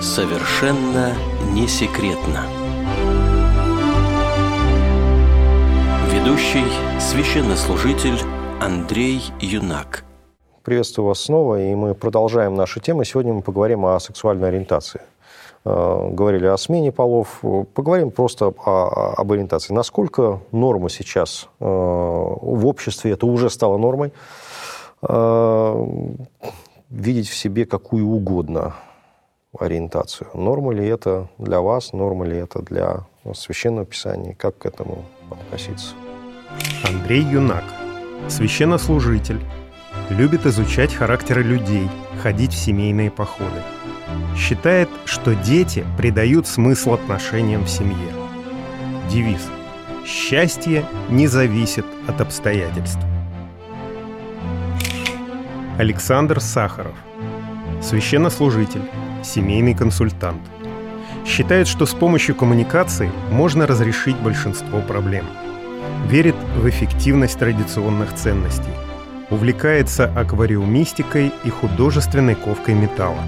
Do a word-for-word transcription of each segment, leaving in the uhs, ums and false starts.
Совершенно не секретно. Ведущий священнослужитель Андрей Юнак. Приветствую вас снова, и мы продолжаем нашу тему. Сегодня мы поговорим о сексуальной ориентации. Говорили о смене полов, поговорим просто о, об ориентации. Насколько норма сейчас в обществе, это уже стало нормой, видеть в себе какую угодно ориентацию. Норма ли это для вас, норма ли это для Священного Писания? Как к этому относиться? Андрей Юнак, священнослужитель, любит изучать характеры людей, ходить в семейные походы. Считает, что дети придают смысл отношениям в семье. Девиз: «Счастье не зависит от обстоятельств». Александр Сахаров, священнослужитель, семейный консультант. Считает, что с помощью коммуникации можно разрешить большинство проблем. Верит в эффективность традиционных ценностей. Увлекается аквариумистикой и художественной ковкой металла.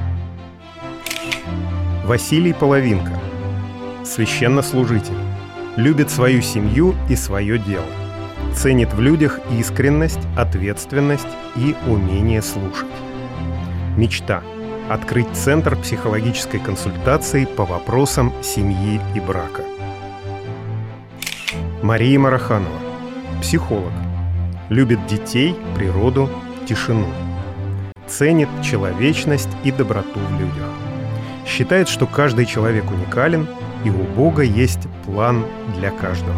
Василий Половинка, священнослужитель. Любит свою семью и свое дело. Ценит в людях искренность, ответственность и умение слушать. Мечта – открыть центр психологической консультации по вопросам семьи и брака. Мария Мараханова, психолог. Любит детей, природу, тишину. Ценит человечность и доброту в людях. Считает, что каждый человек уникален, и у Бога есть план для каждого.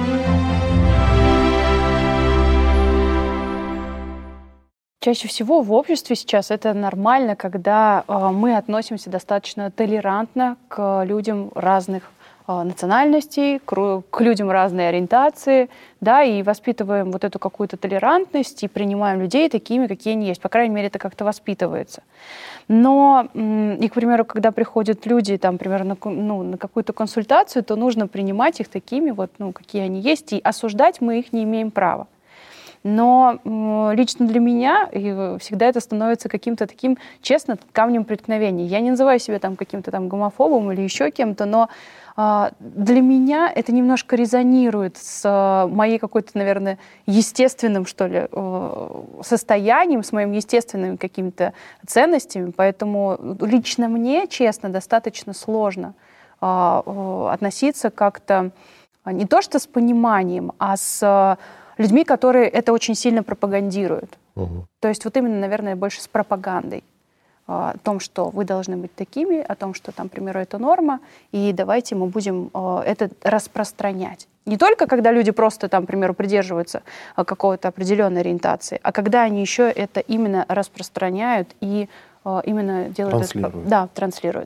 Чаще всего в обществе сейчас это нормально, когда э, мы относимся достаточно толерантно к людям разных э, национальностей, к, к людям разной ориентации, да, и воспитываем вот эту какую-то толерантность и принимаем людей такими, какие они есть. По крайней мере, это как-то воспитывается. Но, и, к примеру, когда приходят люди, там, например, на, ну, на какую-то консультацию, то нужно принимать их такими, вот, ну, какие они есть, и осуждать мы их не имеем права. Но э, лично для меня и всегда это становится каким-то таким, честно, камнем преткновения. Я не называю себя там каким-то там гомофобом или еще кем-то, но э, для меня это немножко резонирует с э, моей какой-то, наверное, естественным, что ли, э, состоянием, с моими естественными какими-то ценностями. Поэтому лично мне, честно, достаточно сложно э, э, относиться как-то не то что с пониманием, а с людьми, которые это очень сильно пропагандируют. Угу. То есть вот именно, наверное, больше с пропагандой. О том, что вы должны быть такими, о том, что, там, к примеру, это норма, и давайте мы будем это распространять. Не только когда люди просто, там, к примеру, придерживаются какой-то определенной ориентации, а когда они еще это именно распространяют и именно делают транслируют. это... Да, транслируют.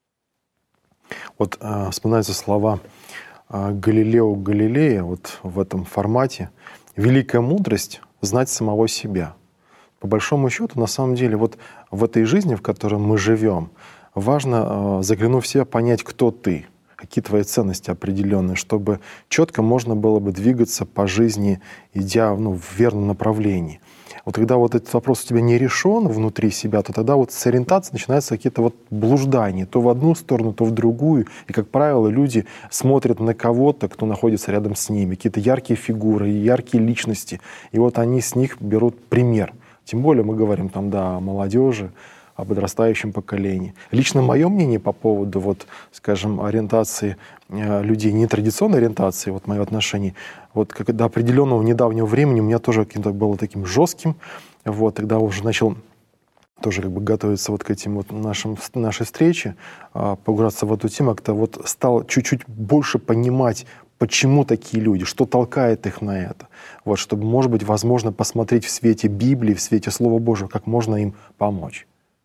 Вот э, вспоминаются слова э, Галилео Галилея вот в этом формате. «Великая мудрость — знать самого себя». По большому счету, на самом деле, вот в этой жизни, в которой мы живем, важно, э, заглянув в себя, понять, кто ты, какие твои ценности определенные, чтобы четко можно было бы двигаться по жизни, идя, ну, в верном направлении. Вот когда вот этот вопрос у тебя не решен внутри себя, то тогда вот с ориентацией начинаются какие-то вот блуждания, то в одну сторону, то в другую. И, как правило, люди смотрят на кого-то, кто находится рядом с ними, какие-то яркие фигуры, яркие личности. И вот они с них берут пример. Тем более мы говорим там, да, о молодежи, о подрастающем поколении. Лично мое мнение по поводу, вот, скажем, ориентации э, людей, нетрадиционной ориентации, вот мое отношение, вот как до определенного недавнего времени у меня тоже каким-то было таким жестким. Вот, тогда уже начал тоже как бы готовиться вот к этим вот нашим, нашей встрече, э, погрузиться в эту тему, как-то вот стал чуть-чуть больше понимать, почему такие люди, что толкает их на это. Вот, чтобы, может быть, возможно, посмотреть в свете Библии, в свете Слова Божьего, как можно им помочь.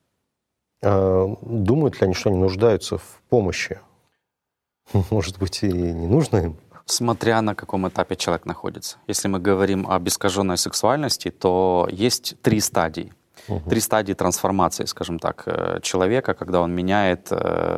Думают ли они, что они нуждаются в помощи? Может быть, и не нужно им? Смотря на каком этапе человек находится. Если мы говорим об искаженной сексуальности, то есть три стадии. Угу. Три стадии трансформации, скажем так, человека, когда он меняет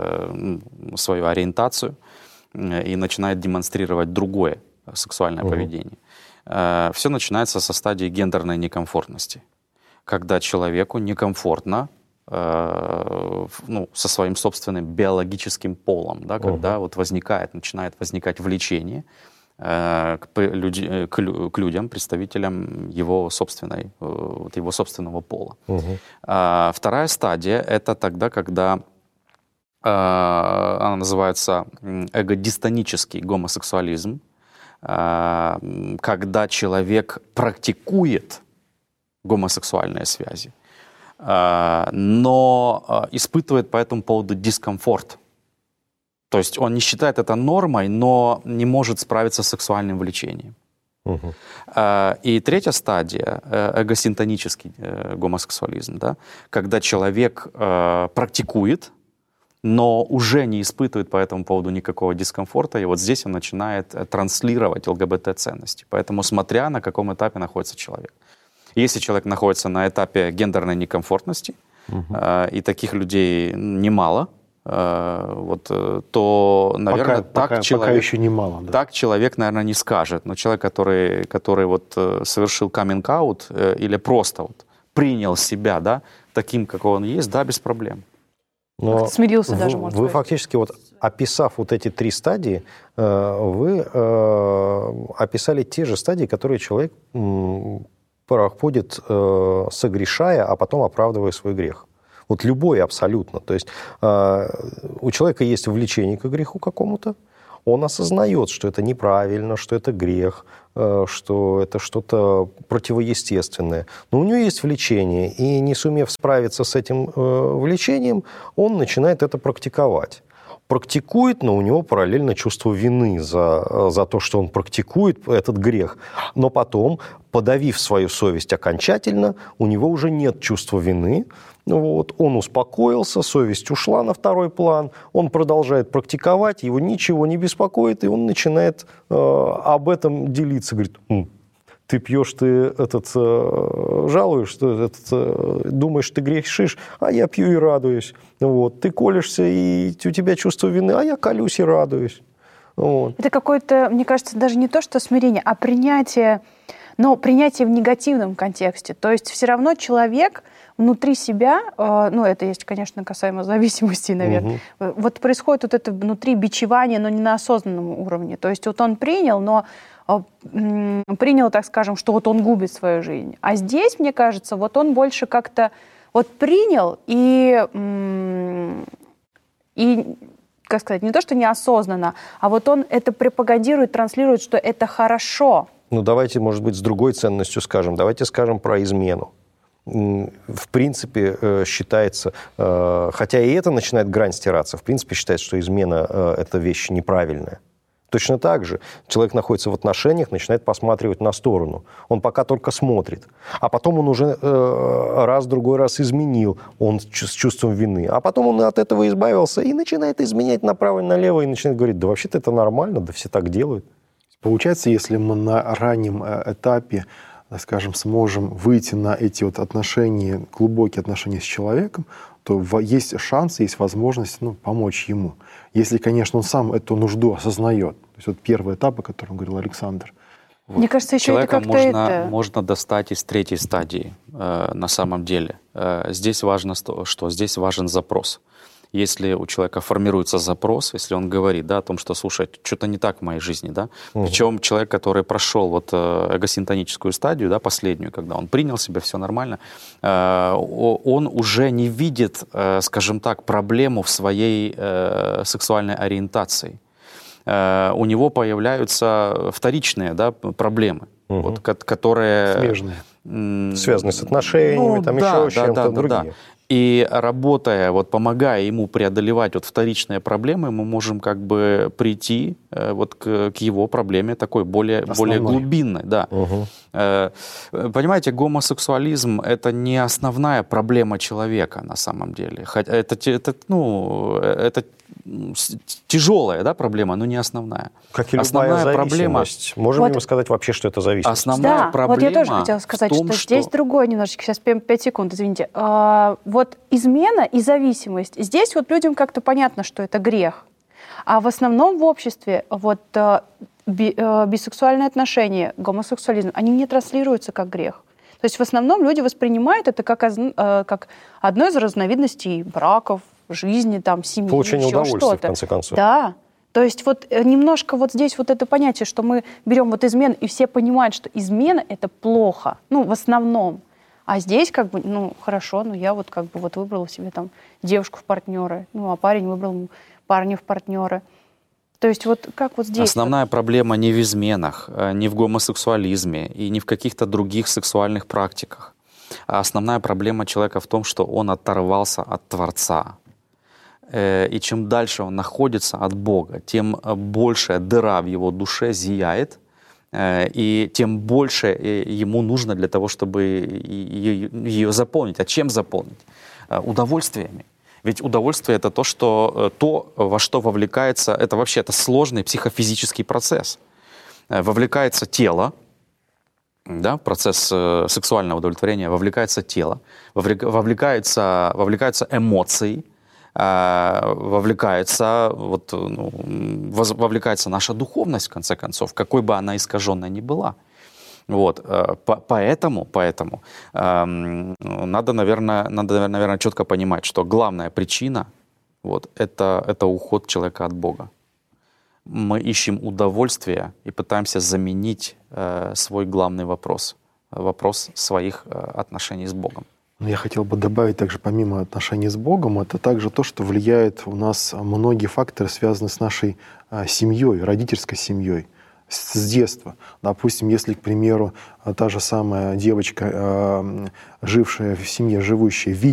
свою ориентацию и начинает демонстрировать другое сексуальное угу. поведение. Все начинается со стадии гендерной некомфортности, когда человеку некомфортно э, ну, со своим собственным биологическим полом, да, когда uh-huh. вот возникает, начинает возникать влечение э, к, люди, к, к людям, представителям его, собственной, вот его собственного пола. Uh-huh. А, вторая стадия — это тогда, когда э, она называется эгодистонический гомосексуализм, э, когда человек практикует гомосексуальные связи, но испытывает по этому поводу дискомфорт. То есть он не считает это нормой, но не может справиться с сексуальным влечением. Угу. И третья стадия — эгосинтонический гомосексуализм, да, когда человек практикует, но уже не испытывает по этому поводу никакого дискомфорта, и вот здесь он начинает транслировать ЛГБТ-ценности. Поэтому смотря на каком этапе находится человек. Если человек находится на этапе гендерной некомфортности, угу. э, и таких людей немало, э, вот, то, наверное, пока, так, пока, человек, пока еще немало, да. так человек, наверное, не скажет. Но человек, который, который вот, совершил каминг-аут э, или просто вот, принял себя, да, таким, какой он есть, да, без проблем. Но смирился вы, даже, можно вы сказать. фактически, вот, описав вот эти три стадии, вы э, описали те же стадии, которые человек проходит, э, согрешая, а потом оправдывая свой грех. Вот любой абсолютно. То есть э, у человека есть влечение к греху какому-то, он осознает, что это неправильно, что это грех, э, что это что-то противоестественное. Но у него есть влечение, и не сумев справиться с этим э, влечением, он начинает это практиковать. Практикует, но у него параллельно чувство вины за, за то, что он практикует этот грех. Но потом, подавив свою совесть окончательно, у него уже нет чувства вины. Вот, он успокоился, совесть ушла на второй план, он продолжает практиковать, его ничего не беспокоит, и он начинает э, об этом делиться. Говорит, ты пьешь, ты этот, э, жалуешь, ты, этот, э, думаешь, ты грешишь, а я пью и радуюсь. Вот. Ты колешься, и у тебя чувство вины, а я колюсь и радуюсь. Вот. Это какое-то, мне кажется, даже не то, что смирение, а принятие, но принятие в негативном контексте. То есть все равно человек внутри себя, э, ну это есть, конечно, касаемо зависимости, наверное, угу. вот происходит вот это внутри бичевание, но не на осознанном уровне. То есть вот он принял, но принял, так скажем, что вот он губит свою жизнь. А здесь, мне кажется, вот он больше как-то вот принял и, и, как сказать, не то, что неосознанно, а вот он это пропагандирует, транслирует, что это хорошо. Ну, давайте, может быть, с другой ценностью скажем. Давайте скажем про измену. В принципе, считается, хотя и это начинает грань стираться, в принципе, считается, что измена – это вещь неправильная. Точно так же человек находится в отношениях, начинает посматривать на сторону. Он пока только смотрит. А потом он уже э, раз, другой раз изменил, он с чувством вины. А потом он от этого избавился и начинает изменять направо и налево, и начинает говорить, да вообще-то это нормально, да все так делают. Получается, если мы на раннем этапе, скажем, сможем выйти на эти вот отношения, глубокие отношения с человеком, то есть шанс, есть возможность, ну, помочь ему. Если, конечно, он сам эту нужду осознает. То есть вот первый этап, о котором говорил Александр. Вот. Мне кажется, еще человека это как-то можно, это... можно достать из третьей стадии э, на самом деле. Э, здесь важно, что здесь важен запрос. Если у человека формируется запрос, если он говорит, да, о том, что, слушай, что-то не так в моей жизни, да, угу. Причем человек, который прошел вот эгосинтоническую стадию, да, последнюю, когда он принял себя, все нормально, э, он уже не видит, э, скажем так, проблему в своей э, сексуальной ориентации. Э, у него появляются вторичные, да, проблемы, угу. вот, которые... Смежные. М- Связанные с отношениями, ну, там да, еще с чем-то да, да, другим. Да, да. И работая, вот помогая ему преодолевать вот вторичные проблемы, мы можем как бы прийти э, вот к, к его проблеме такой более, более глубинной. Да. Угу. Э, понимаете, гомосексуализм — это не основная проблема человека на самом деле. Хотя это, это, ну, это тяжелая, да, проблема, но не основная. Как и любая основная зависимость. Проблема... Можем вот. ли мы сказать вообще, что это зависимость? Основная да, проблема вот я тоже хотела сказать, том, что, что здесь другое немножечко. Сейчас пять секунд, извините. А, вот измена и зависимость. Здесь вот людям как-то понятно, что это грех. А в основном в обществе вот би, бисексуальные отношения, гомосексуализм, они не транслируются как грех. То есть в основном люди воспринимают это как, э, как одно из разновидностей браков, жизни, там, семьи, Получение еще удовольствия, что-то. в конце концов. Да. То есть вот немножко вот здесь вот это понятие, что мы берем вот измену, и все понимают, что измена — это плохо, ну, в основном. А здесь как бы, ну, хорошо, ну, я вот как бы вот выбрала себе там девушку в партнеры, ну, а парень выбрал парня в партнеры. То есть вот как вот здесь? Основная проблема не в изменах, не в гомосексуализме и не в каких-то других сексуальных практиках. А основная проблема человека в том, что он оторвался от Творца. И чем дальше он находится от Бога, тем большая дыра в его душе зияет, и тем больше ему нужно для того, чтобы ее заполнить. А чем заполнить? Удовольствиями. Ведь удовольствие — это то, что, то, во что вовлекается, это вообще это сложный психофизический процесс. Вовлекается тело, да, процесс сексуального удовлетворения, вовлекается тело, вовлекается, вовлекаются эмоции, вовлекается, вот, ну, вовлекается наша духовность, в конце концов, какой бы она искаженной ни была. Вот, поэтому, поэтому эм, надо, наверное, надо, наверное, четко понимать, что главная причина вот, это, это уход человека от Бога. Мы ищем удовольствия и пытаемся заменить э, свой главный вопрос, вопрос своих э, отношений с Богом. Я хотел бы добавить также, помимо отношений с Богом, это также то, что влияет у нас многие факторы, связанные с нашей э, семьей, родительской семьей. С детства. Допустим, если, к примеру, та же самая девочка, жившая в семье, живущая, видит